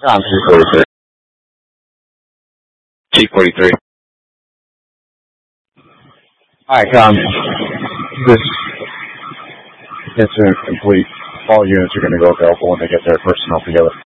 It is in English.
I'm 243. T-43. Alright, this incident complete. All units are going to go available when they get their personnel together.